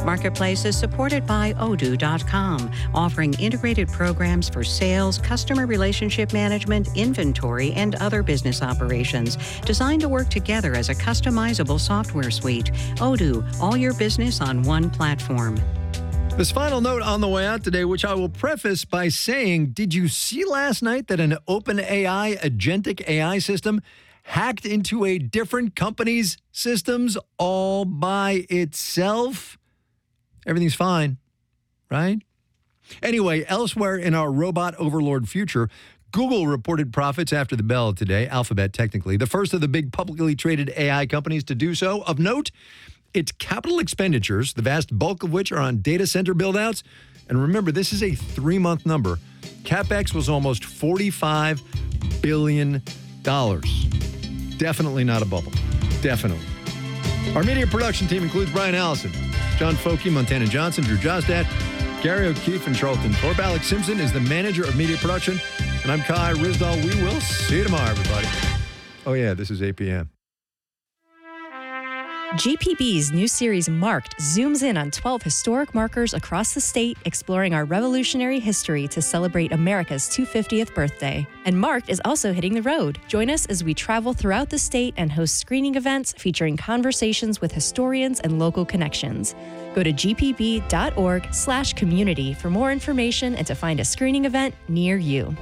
Marketplace is supported by Odoo.com, offering integrated programs for sales, customer relationship management, inventory, and other business operations, designed to work together as a customizable software suite. Odoo, all your business on one platform. This final note on the way out today, which I will preface by saying, did you see last night that an OpenAI agentic AI system hacked into a different company's systems all by itself? Everything's fine, right? Anyway, elsewhere in our robot overlord future, Google reported profits after the bell today, Alphabet technically, the first of the big publicly traded AI companies to do so. Of note, its capital expenditures, the vast bulk of which are on data center buildouts. And remember, this is a 3-month number. CapEx was almost $45 billion. Definitely not a bubble. Definitely. Our media production team includes Brian Allison, John Folke, Montana Johnson, Drew Jostat, Gary O'Keefe, and Charlton Thorpe. Alex Simpson is the manager of media production. And I'm Kai Rizdal. We will see you tomorrow, everybody. Oh, yeah, this is APM. GPB's new series Marked zooms in on 12 historic markers across the state, exploring our revolutionary history to celebrate America's 250th birthday. And Marked is also hitting the road. Join us as we travel throughout the state and host screening events featuring conversations with historians and local connections. Go to gpb.org/community for more information and to find a screening event near you.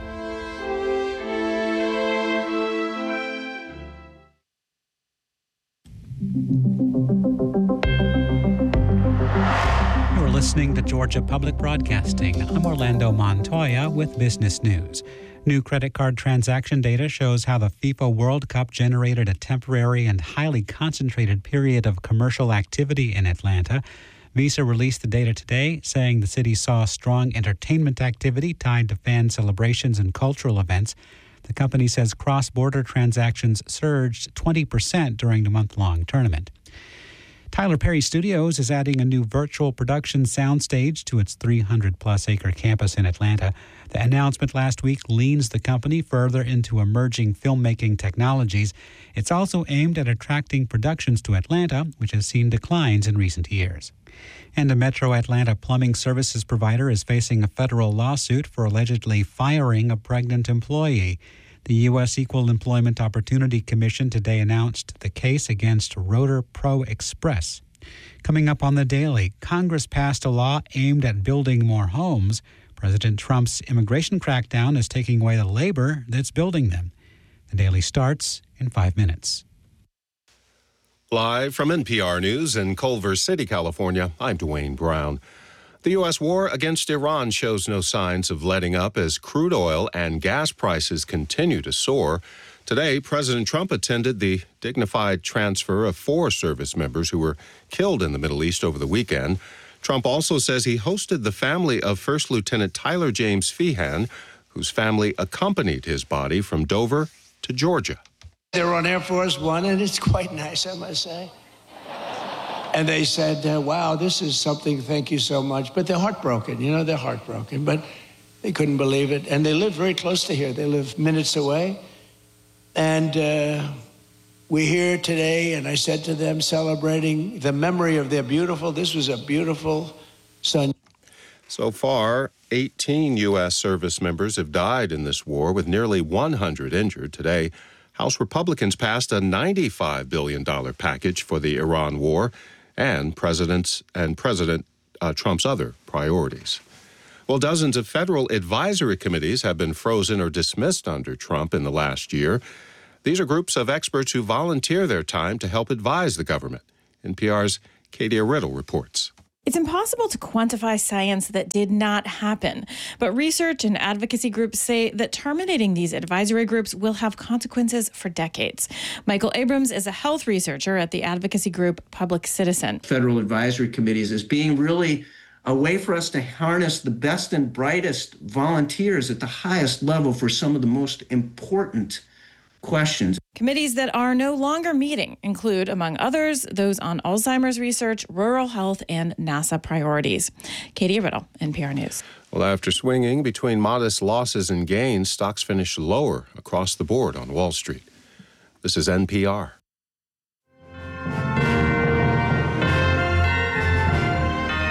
You're listening to Georgia Public Broadcasting. I'm Orlando Montoya with business news. New credit card transaction data shows how the FIFA World Cup generated a temporary and highly concentrated period of commercial activity in Atlanta. Visa released the data today, saying the city saw strong entertainment activity tied to fan celebrations and cultural events. The company says cross-border transactions surged 20% during the month-long tournament. Tyler Perry Studios is adding a new virtual production soundstage to its 300-plus acre campus in Atlanta. The announcement last week leans the company further into emerging filmmaking technologies. It's also aimed at attracting productions to Atlanta, which has seen declines in recent years. And a Metro Atlanta plumbing services provider is facing a federal lawsuit for allegedly firing a pregnant employee. The U.S. Equal Employment Opportunity Commission today announced the case against Rotor Pro Express. Coming up on the Daily, Congress passed a law aimed at building more homes. President Trump's immigration crackdown is taking away the labor that's building them. The Daily starts in 5 minutes. Live from NPR News in Culver City, California, I'm Dwayne Brown. The U.S. war against Iran shows no signs of letting up as crude oil and gas prices continue to soar. Today, President Trump attended the dignified transfer of 4 service members who were killed in the Middle East over the weekend. Trump also says he hosted the family of First Lieutenant Tyler James Feehan, whose family accompanied his body from Dover to Georgia. They were on Air Force One, and it's quite nice, I must say. And they said, wow, this is something, thank you so much. But they're heartbroken, they're heartbroken. But they couldn't believe it. And they live very close to here. They live minutes away. And we're here today, and I said to them, celebrating the memory of this was a beautiful son. So far, 18 U.S. service members have died in this war, with nearly 100 injured. Today, House Republicans passed a $95 billion package for the Iran war and President Trump's other priorities. Well, dozens of federal advisory committees have been frozen or dismissed under Trump in the last year. These are groups of experts who volunteer their time to help advise the government. NPR's Katie Riddle reports. It's impossible to quantify science that did not happen, but research and advocacy groups say that terminating these advisory groups will have consequences for decades. Michael Abrams is a health researcher at the advocacy group Public Citizen. Federal advisory committees as being really a way for us to harness the best and brightest volunteers at the highest level for some of the most important questions. Committees that are no longer meeting include, among others, those on Alzheimer's research, rural health, and NASA priorities. Katie Riddle, NPR News. Well, after swinging between modest losses and gains, stocks finished lower across the board on Wall Street. This is NPR.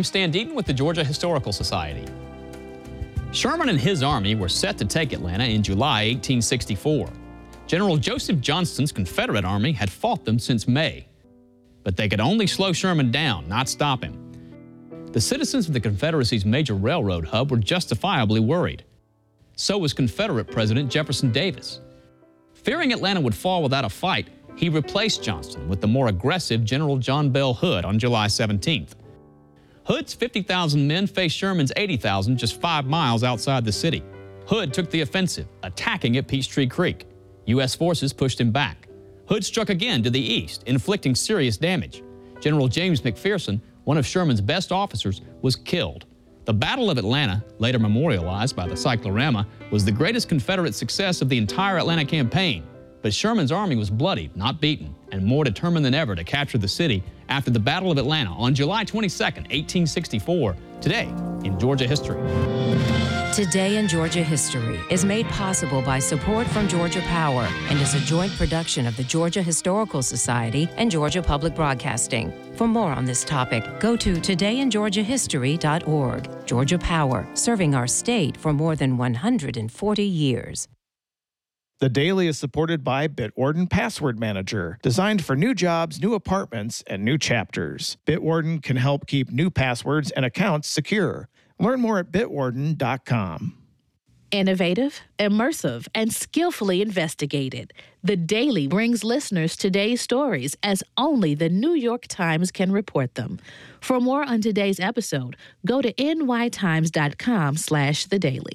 I'm Stan Deaton with the Georgia Historical Society. Sherman and his army were set to take Atlanta in July 1864. General Joseph Johnston's Confederate army had fought them since May. But they could only slow Sherman down, not stop him. The citizens of the Confederacy's major railroad hub were justifiably worried. So was Confederate President Jefferson Davis. Fearing Atlanta would fall without a fight, he replaced Johnston with the more aggressive General John Bell Hood on July 17th. Hood's 50,000 men faced Sherman's 80,000 just 5 miles outside the city. Hood took the offensive, attacking at Peachtree Creek. U.S. forces pushed him back. Hood struck again to the east, inflicting serious damage. General James McPherson, one of Sherman's best officers, was killed. The Battle of Atlanta, later memorialized by the cyclorama, was the greatest Confederate success of the entire Atlanta campaign. But Sherman's army was bloodied, not beaten, and more determined than ever to capture the city after the Battle of Atlanta on July 22, 1864, today in Georgia history. Today in Georgia History is made possible by support from Georgia Power and is a joint production of the Georgia Historical Society and Georgia Public Broadcasting. For more on this topic, go to todayingeorgiahistory.org. Georgia Power, serving our state for more than 140 years. The Daily is supported by Bitwarden Password Manager, designed for new jobs, new apartments, and new chapters. Bitwarden can help keep new passwords and accounts secure. Learn more at bitwarden.com. Innovative, immersive, and skillfully investigated. The Daily brings listeners today's stories as only the New York Times can report them. For more on today's episode, go to nytimes.com/The Daily.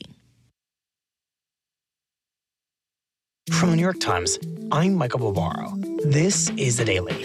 From the New York Times, I'm Michael Barbaro. This is The Daily.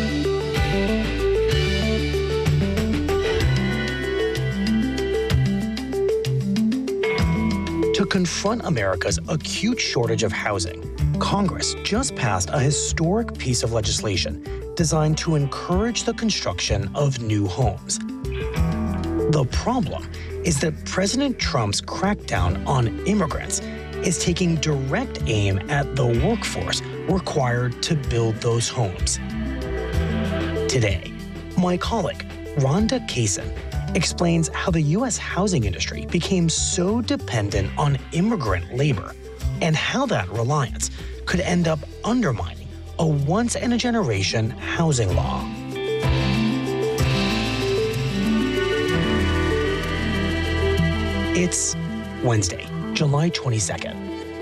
To confront America's acute shortage of housing, Congress just passed a historic piece of legislation designed to encourage the construction of new homes. The problem is that President Trump's crackdown on immigrants is taking direct aim at the workforce required to build those homes. Today, my colleague, Rhonda Kaysen, explains how the U.S. housing industry became so dependent on immigrant labor and how that reliance could end up undermining a once-in-a-generation housing law. It's Wednesday, July 22nd.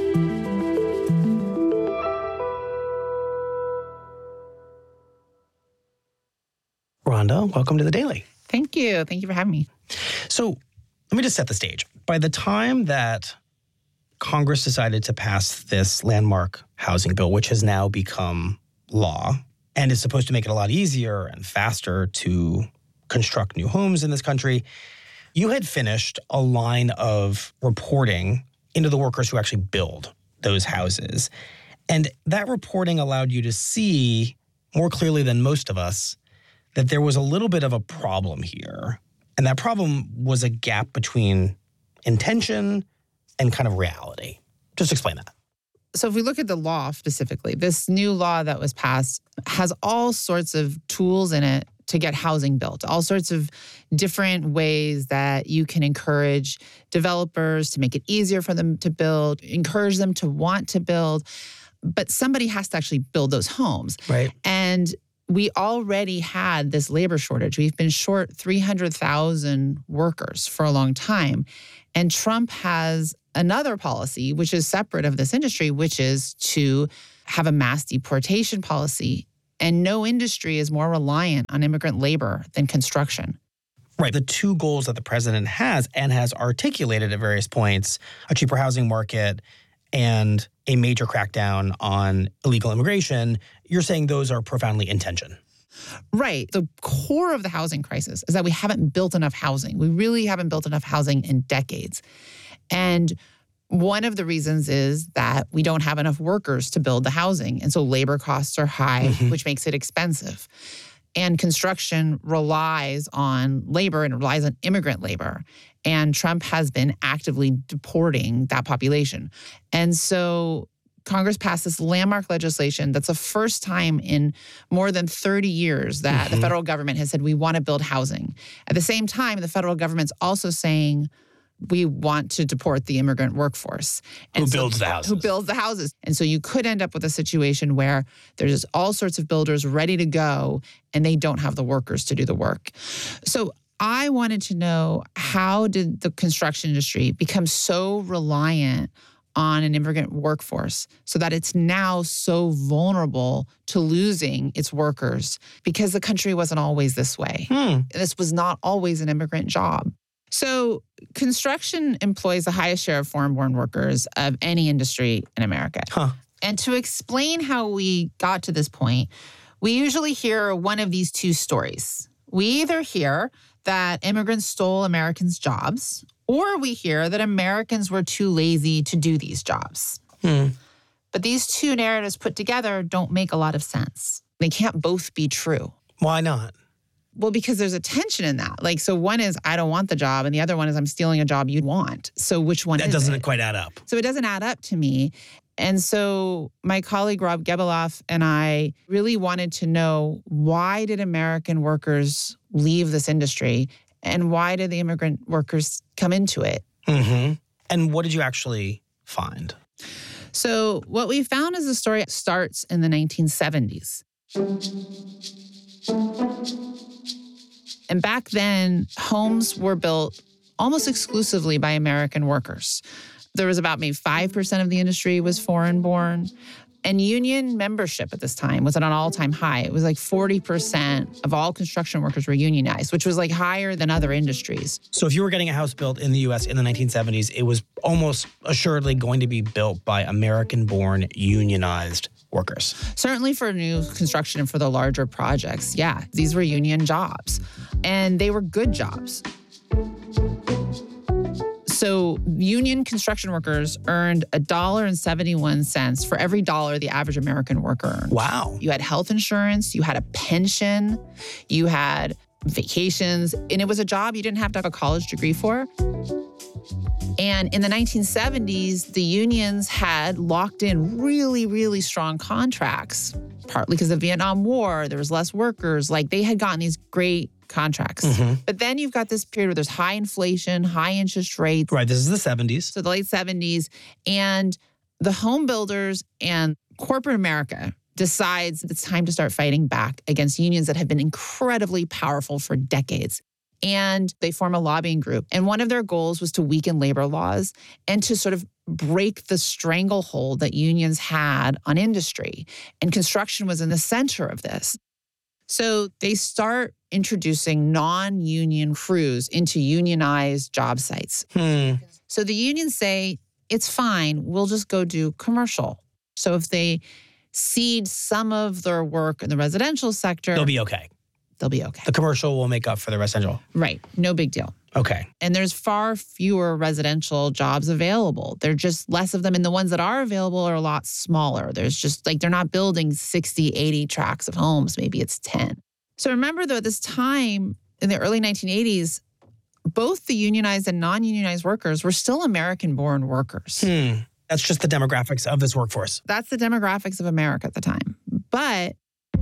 Rhonda, welcome to The Daily. Thank you. Thank you for having me. So let me just set the stage. By the time that Congress decided to pass this landmark housing bill, which has now become law and is supposed to make it a lot easier and faster to construct new homes in this country, you had finished a line of reporting into the workers who actually build those houses. And that reporting allowed you to see more clearly than most of us that there was a little bit of a problem here. And that problem was a gap between intention and kind of reality. Just explain that. So if we look at the law specifically, this new law that was passed has all sorts of tools in it to get housing built, all sorts of different ways that you can encourage developers to make it easier for them to build, encourage them to want to build. But somebody has to actually build those homes. Right. And we already had this labor shortage. We've been short 300,000 workers for a long time. And Trump has another policy, which is separate of this industry, which is to have a mass deportation policy. And no industry is more reliant on immigrant labor than construction. Right. The two goals that the president has and has articulated at various points, a cheaper housing market and a major crackdown on illegal immigration, you're saying those are profoundly in tension. Right. The core of the housing crisis is that we haven't built enough housing. We really haven't built enough housing in decades. And one of the reasons is that we don't have enough workers to build the housing. And so labor costs are high, which makes it expensive. And construction relies on labor and relies on immigrant labor. And Trump has been actively deporting that population. And so Congress passed this landmark legislation that's the first time in more than 30 years that the federal government has said, we want to build housing. At the same time, the federal government's also saying, we want to deport the immigrant workforce. Who builds the houses. Who builds the houses. And so you could end up with a situation where there's all sorts of builders ready to go and they don't have the workers to do the work. So I wanted to know, how did the construction industry become so reliant on an immigrant workforce so that it's now so vulnerable to losing its workers, because the country wasn't always this way. This was not always an immigrant job. So construction employs the highest share of foreign-born workers of any industry in America. And to explain how we got to this point, we usually hear one of these two stories. We either hear that immigrants stole Americans' jobs, or we hear that Americans were too lazy to do these jobs. But these two narratives put together don't make a lot of sense. They can't both be true. Why not? Well, because there's a tension in that. Like, so one is, I don't want the job, and the other one is, I'm stealing a job you'd want. So which one is it? That doesn't quite add up. So it doesn't add up to me. And so my colleague Rob Gebeloff and I really wanted to know, why did American workers leave this industry? And why did the immigrant workers come into it? And what did you actually find? So what we found is the story starts in the 1970s. And back then, homes were built almost exclusively by American workers. There was about maybe 5% of the industry was foreign-born. And union membership at this time was at an all-time high. It was like 40% of all construction workers were unionized, which was like higher than other industries. So if you were getting a house built in the U.S. in the 1970s, it was almost assuredly going to be built by American-born unionized workers. Certainly for new construction and for the larger projects, yeah, these were union jobs. And they were good jobs. So union construction workers earned $1.71 for every dollar the average American worker earned. Wow. You had health insurance, you had a pension, you had vacations, and it was a job you didn't have to have a college degree for. And in the 1970s, the unions had locked in really, really strong contracts, partly because of the Vietnam War. There was less workers. Like, they had gotten these great contracts. But then you've got this period where there's high inflation, high interest rates. Right, this is the 70s. So the late 70s. And the home builders and corporate America decides it's time to start fighting back against unions that have been incredibly powerful for decades. And they form a lobbying group. And one of their goals was to weaken labor laws and to sort of break the stranglehold that unions had on industry. And construction was in the center of this. So they start introducing non-union crews into unionized job sites. So the unions say, it's fine, we'll just go do commercial. So if they cede some of their work in the residential sector, they'll be okay. They'll be okay. The commercial will make up for the residential. Right. No big deal. Okay. And there's far fewer residential jobs available. There are just less of them. And the ones that are available are a lot smaller. There's just like, they're not building 60, 80 tracts of homes. Maybe it's 10. So remember, though, at this time in the early 1980s, both the unionized and non-unionized workers were still American-born workers. That's just the demographics of this workforce. That's the demographics of America at the time. But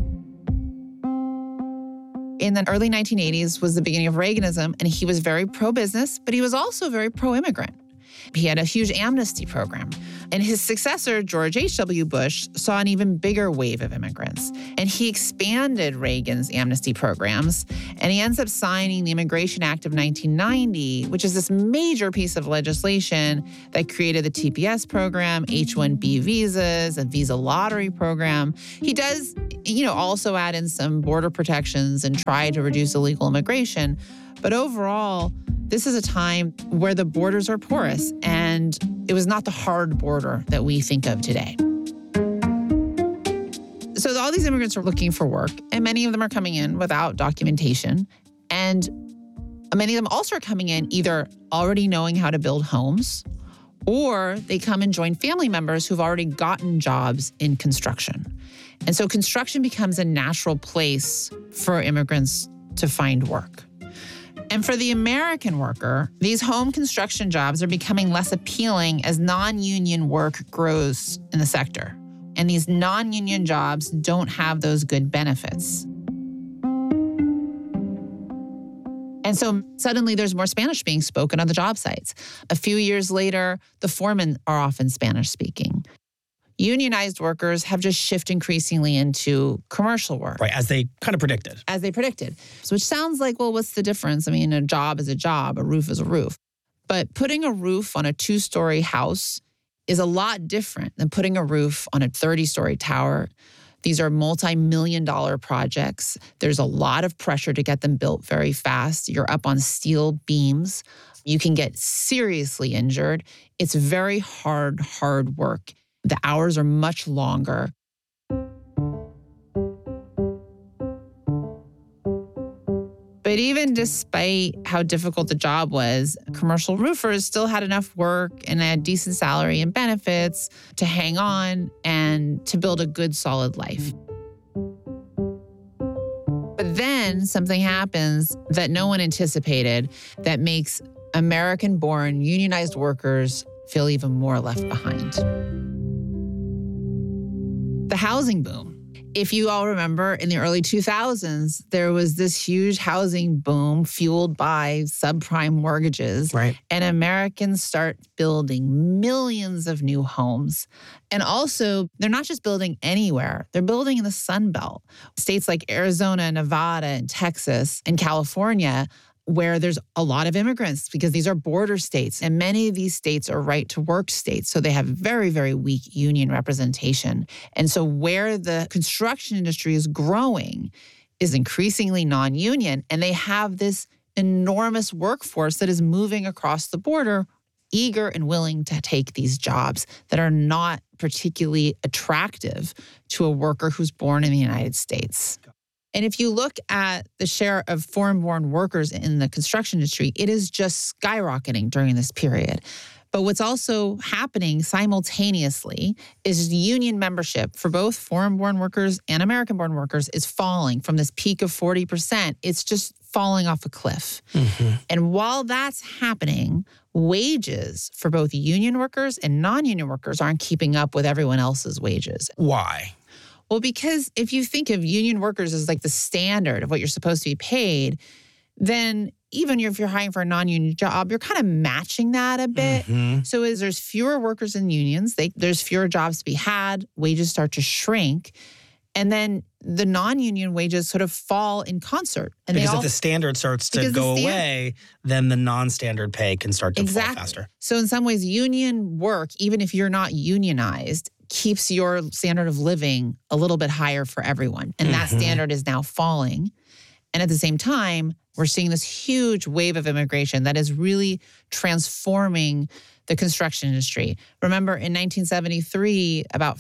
in the early 1980s was the beginning of Reaganism, and he was very pro-business, but he was also very pro-immigrant. He had a huge amnesty program. And his successor, George H.W. Bush, saw an even bigger wave of immigrants. And he expanded Reagan's amnesty programs. And he ends up signing the Immigration Act of 1990, which is this major piece of legislation that created the TPS program, H-1B visas, a visa lottery program. He does, also add in some border protections and try to reduce illegal immigration. But overall, this is a time where the borders are porous, and it was not the hard border that we think of today. So all these immigrants are looking for work, and many of them are coming in without documentation. And many of them also are coming in either already knowing how to build homes, or they come and join family members who've already gotten jobs in construction. And so construction becomes a natural place for immigrants to find work. And for the American worker, these home construction jobs are becoming less appealing as non-union work grows in the sector. And these non-union jobs don't have those good benefits. And so suddenly there's more Spanish being spoken on the job sites. A few years later, the foremen are often Spanish speaking. Unionized workers have just shifted increasingly into commercial work. Right, as they kind of predicted. As they predicted. So which sounds like, well, what's the difference? I mean, a job is a job, a roof is a roof. But putting a roof on a 2-story house is a lot different than putting a roof on a 30-story tower. These are multi-million-dollar projects. There's a lot of pressure to get them built very fast. You're up on steel beams. You can get seriously injured. It's very hard work. The hours are much longer. But even despite how difficult the job was, commercial roofers still had enough work and a decent salary and benefits to hang on and to build a good, solid life. But then something happens that no one anticipated that makes American-born unionized workers feel even more left behind. The housing boom. If you all remember, in the early 2000s, there was this huge housing boom fueled by subprime mortgages. Right. And Americans start building millions of new homes. And also, they're not just building anywhere. They're building in the Sun Belt. States like Arizona, Nevada, and Texas, and California, where there's a lot of immigrants because these are border states. And many of these states are right-to-work states. So they have very, very weak union representation. And so where the construction industry is growing is increasingly non-union. And they have this enormous workforce that is moving across the border, eager and willing to take these jobs that are not particularly attractive to a worker who's born in the United States. And if you look at the share of foreign-born workers in the construction industry, it is just skyrocketing during this period. But what's also happening simultaneously is union membership for both foreign-born workers and American-born workers is falling from this peak of 40%. It's just falling off a cliff. Mm-hmm. And while that's happening, wages for both union workers and non-union workers aren't keeping up with everyone else's wages. Why? Well, because if you think of union workers as like the standard of what you're supposed to be paid, then even if you're hiring for a non-union job, you're kind of matching that a bit. Mm-hmm. So as there's fewer workers in unions, there's fewer jobs to be had, wages start to shrink, and then the non-union wages sort of fall in concert. And because if the standard starts to go away, then the non-standard pay can start to fall faster. So in some ways, union work, even if you're not unionized, keeps your standard of living a little bit higher for everyone. And that standard is now falling. And at the same time, we're seeing this huge wave of immigration that is really transforming the construction industry. Remember, in 1973, about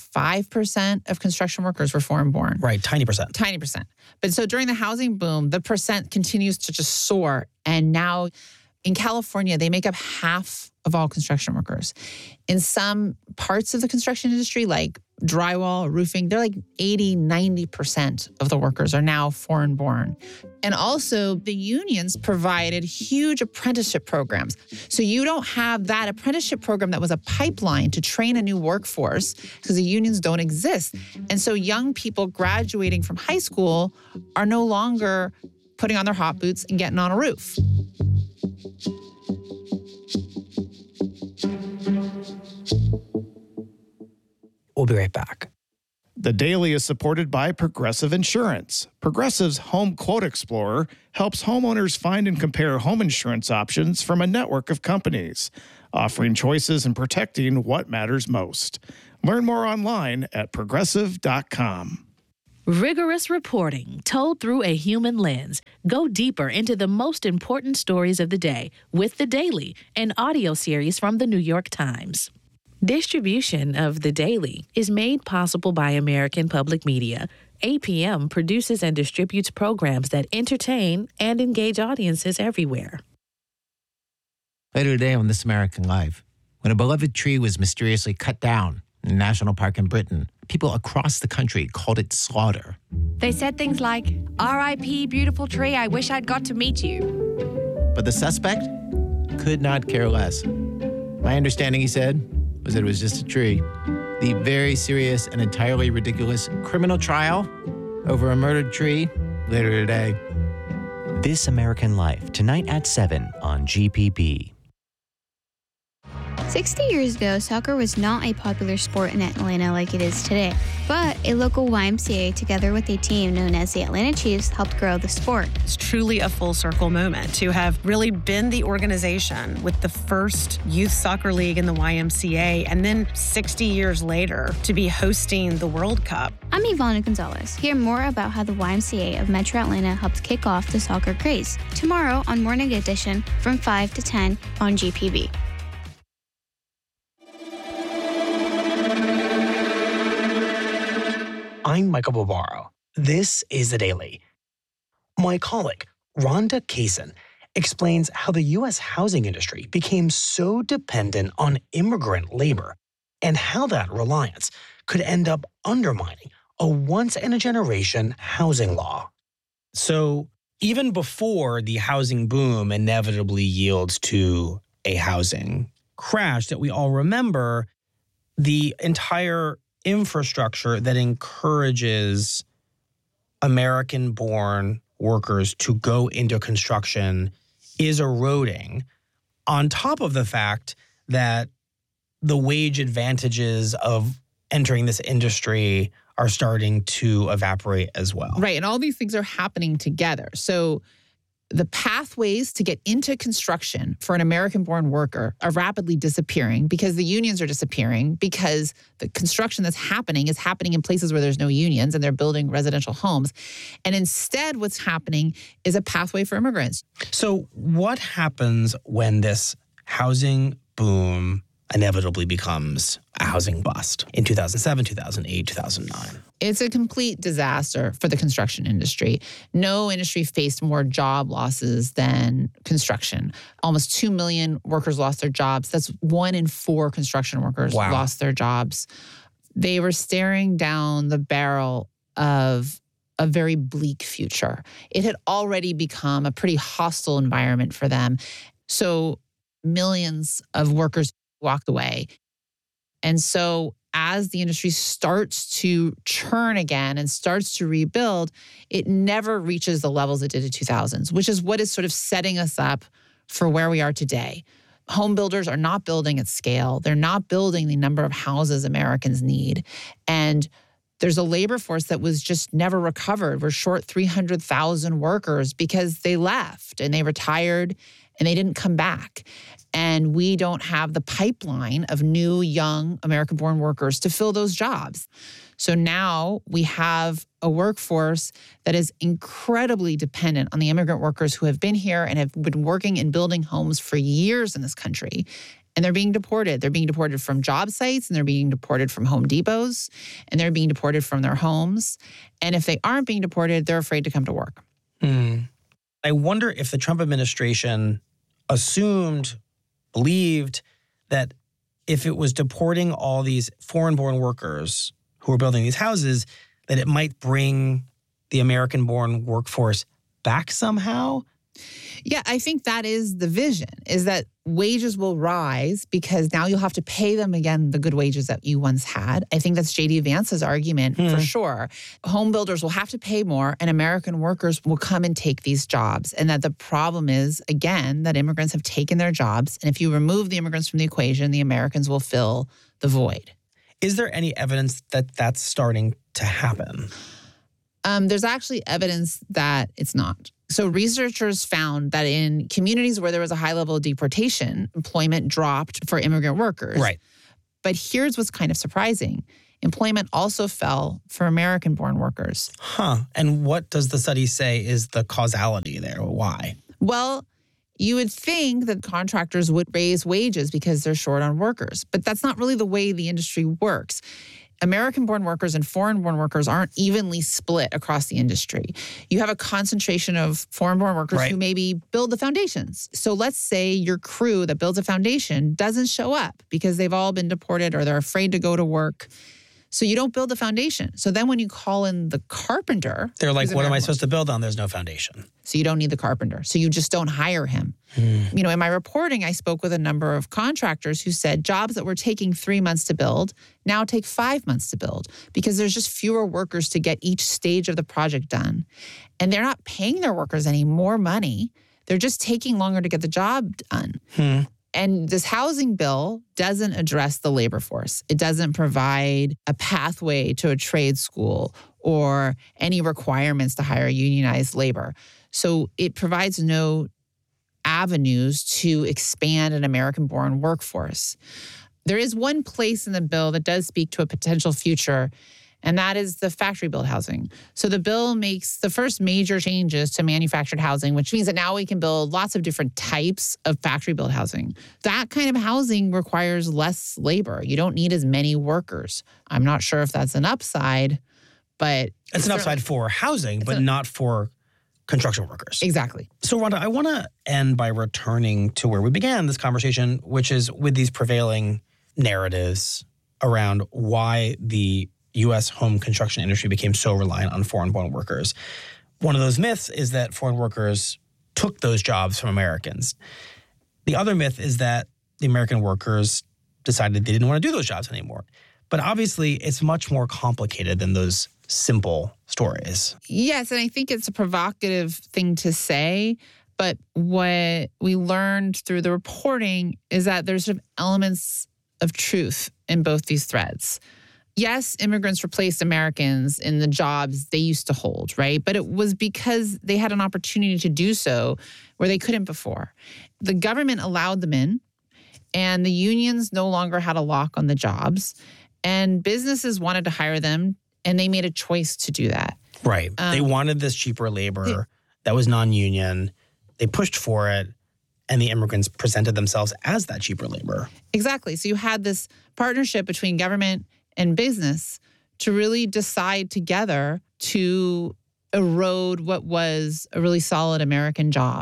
5% of construction workers were foreign-born. Right, tiny percent. Tiny percent. But so during the housing boom, the percent continues to just soar. And now in California, they make up half of all construction workers. In some parts of the construction industry, like drywall, roofing, they're like 80, 90% of the workers are now foreign-born. And also, the unions provided huge apprenticeship programs. So you don't have that apprenticeship program that was a pipeline to train a new workforce because the unions don't exist. And so young people graduating from high school are no longer putting on their hot boots and getting on a roof. We'll be right back. The Daily is supported by Progressive Insurance. Progressive's Home Quote Explorer helps homeowners find and compare home insurance options from a network of companies, offering choices and protecting what matters most. Learn more online at progressive.com. Rigorous reporting told through a human lens. Go deeper into the most important stories of the day with The Daily, an audio series from the New York Times. Distribution of The Daily is made possible by American Public Media. APM produces and distributes programs that entertain and engage audiences everywhere. Later today on This American Life, when a beloved tree was mysteriously cut down in a national park in Britain, people across the country called it slaughter. They said things like, "R.I.P. beautiful tree, I wish I'd got to meet you." But the suspect could not care less. My understanding, he said, was that it was just a tree. The very serious and entirely ridiculous criminal trial over a murdered tree later today. This American Life, tonight at 7 on GPB. 60 years ago, soccer was not a popular sport in Atlanta like it is today. But a local YMCA, together with a team known as the Atlanta Chiefs, helped grow the sport. It's truly a full circle moment to have really been the organization with the first youth soccer league in the YMCA, and then 60 years later to be hosting the World Cup. I'm Ivana Gonzalez. Hear more about how the YMCA of Metro Atlanta helped kick off the soccer craze tomorrow on Morning Edition from 5 to 10 on GPB. I'm Michael Barbaro. This is The Daily. My colleague, Rhonda Kaysen, explains how the U.S. housing industry became so dependent on immigrant labor and how that reliance could end up undermining a once-in-a-generation housing law. So even before the housing boom inevitably yields to a housing crash that we all remember, the entire infrastructure that encourages American-born workers to go into construction is eroding, on top of the fact that the wage advantages of entering this industry are starting to evaporate as well. Right, and all these things are happening together. So the pathways to get into construction for an American-born worker are rapidly disappearing because the unions are disappearing, because the construction that's happening is happening in places where there's no unions and they're building residential homes. And instead, what's happening is a pathway for immigrants. So what happens when this housing boom inevitably becomes a housing bust in 2007, 2008, 2009? It's a complete disaster for the construction industry. No industry faced more job losses than construction. Almost 2 million workers lost their jobs. That's 1 in 4 construction workers lost their jobs. They were staring down the barrel of a very bleak future. It had already become a pretty hostile environment for them. So millions of workers walked away. And so as the industry starts to churn again and starts to rebuild, it never reaches the levels it did in the 2000s, which is what is sort of setting us up for where we are today. Home builders are not building at scale. They're not building the number of houses Americans need. And there's a labor force that was just never recovered. We're short 300,000 workers because they left and they retired and they didn't come back. And we don't have the pipeline of new, young American-born workers to fill those jobs. So now we have a workforce that is incredibly dependent on the immigrant workers who have been here and have been working and building homes for years in this country. And they're being deported. They're being deported from job sites, and they're being deported from Home Depots, and they're being deported from their homes. And if they aren't being deported, they're afraid to come to work. I wonder if the Trump administration believed that if it was deporting all these foreign-born workers who were building these houses, that it might bring the American-born workforce back somehow. Yeah, I think that is the vision, is that wages will rise because now you'll have to pay them again the good wages that you once had. I think that's J.D. Vance's argument for sure. Home builders will have to pay more and American workers will come and take these jobs. And that the problem is, again, that immigrants have taken their jobs. And if you remove the immigrants from the equation, the Americans will fill the void. Is there any evidence that that's starting to happen? There's actually evidence that it's not. So researchers found that in communities where there was a high level of deportation, employment dropped for immigrant workers. Right. But here's what's kind of surprising. Employment also fell for American-born workers. And what does the study say is the causality there? Why? Well, you would think that contractors would raise wages because they're short on workers. But that's not really the way the industry works. American-born workers and foreign-born workers aren't evenly split across the industry. You have a concentration of foreign-born workers who maybe build the foundations. So let's say your crew that builds a foundation doesn't show up because they've all been deported or they're afraid to go to work. So you don't build the foundation. So then when you call in the carpenter, they're like, what am I supposed to build on? There's no foundation. So you don't need the carpenter. So you just don't hire him. You know, in my reporting, I spoke with a number of contractors who said jobs that were taking 3 months to build now take 5 months to build because there's just fewer workers to get each stage of the project done. And they're not paying their workers any more money. They're just taking longer to get the job done. And this housing bill doesn't address the labor force. It doesn't provide a pathway to a trade school or any requirements to hire unionized labor. So it provides no avenues to expand an American-born workforce. There is one place in the bill that does speak to a potential future, and that is the factory-built housing. So the bill makes the first major changes to manufactured housing, which means that now we can build lots of different types of factory-built housing. That kind of housing requires less labor. You don't need as many workers. I'm not sure if that's an upside, but it's an upside for housing, but not for construction workers. Exactly. So, Rhonda, I want to end by returning to where we began this conversation, which is with these prevailing narratives around why the U.S. home construction industry became so reliant on foreign-born workers. One of those myths is that foreign workers took those jobs from Americans. The other myth is that the American workers decided they didn't want to do those jobs anymore. But obviously, it's much more complicated than those simple stories. Yes, and I think it's a provocative thing to say, but what we learned through the reporting is that there's sort of elements of truth in both these threads. Yes, immigrants replaced Americans in the jobs they used to hold, right? But it was because they had an opportunity to do so where they couldn't before. The government allowed them in, and the unions no longer had a lock on the jobs, and businesses wanted to hire them, and they made a choice to do that. Right. They wanted this cheaper labor that was non-union. They pushed for it, and the immigrants presented themselves as that cheaper labor. Exactly. So you had this partnership between government and business to really decide together to erode what was a really solid American job.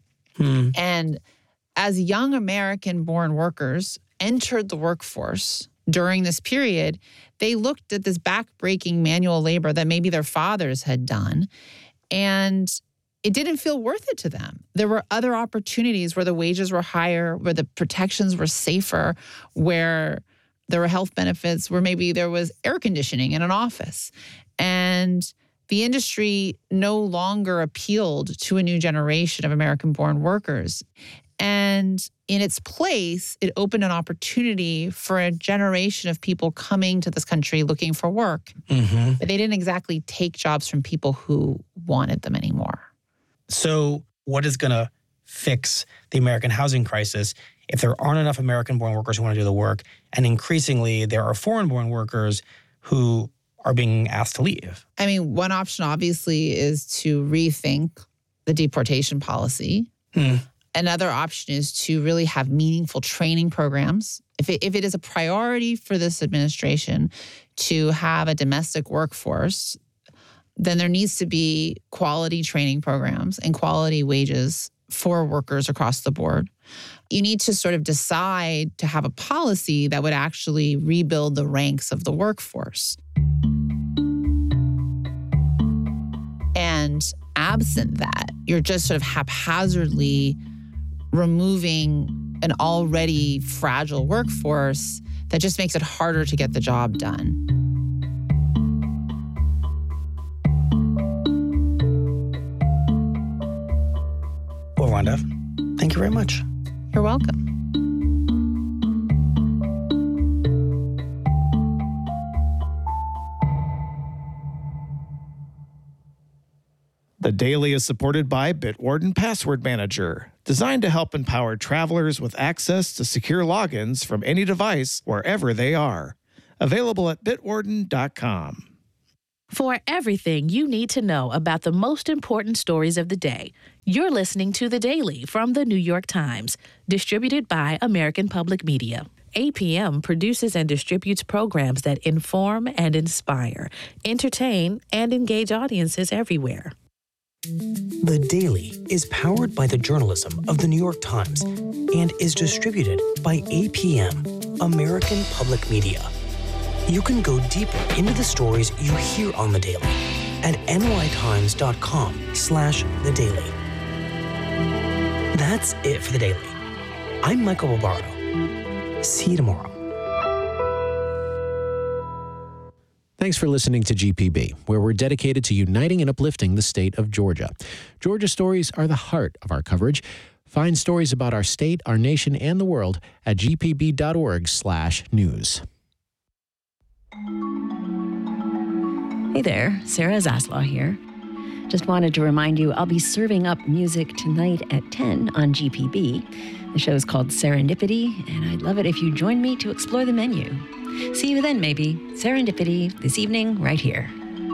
And as young American-born workers entered the workforce during this period, they looked at this back-breaking manual labor that maybe their fathers had done, and it didn't feel worth it to them. There were other opportunities where the wages were higher, where the protections were safer, where there were health benefits, where maybe there was air conditioning in an office. And the industry no longer appealed to a new generation of American-born workers. And in its place, it opened an opportunity for a generation of people coming to this country looking for work. But they didn't exactly take jobs from people who wanted them anymore. So what is going to fix the American housing crisis if there aren't enough American-born workers who want to do the work, and increasingly there are foreign-born workers who are being asked to leave? I mean, one option obviously is to rethink the deportation policy. Another option is to really have meaningful training programs. If it is a priority for this administration to have a domestic workforce, then there needs to be quality training programs and quality wages for workers across the board. You need to sort of decide to have a policy that would actually rebuild the ranks of the workforce. And absent that, you're just sort of haphazardly removing an already fragile workforce that just makes it harder to get the job done. Well, Rhonda, thank you very much. You're welcome. The Daily is supported by Bitwarden Password Manager, designed to help empower travelers with access to secure logins from any device wherever they are. Available at bitwarden.com. For everything you need to know about the most important stories of the day, you're listening to The Daily from The New York Times, distributed by American Public Media. APM produces and distributes programs that inform and inspire, entertain, and engage audiences everywhere. The Daily is powered by the journalism of The New York Times and is distributed by APM, American Public Media. You can go deeper into the stories you hear on The Daily at nytimes.com/The Daily. That's it for The Daily. I'm Michael Barbaro. See you tomorrow. Thanks for listening to GPB, where we're dedicated to uniting and uplifting the state of Georgia. Georgia stories are the heart of our coverage. Find stories about our state, our nation, and the world at gpb.org/news. Hey there, Sarah Zaslaw here. Just wanted to remind you I'll be serving up music tonight at 10 on GPB. The show's called Serendipity, and I'd love it if you join me to explore the menu. See you then, maybe. Serendipity this evening right here.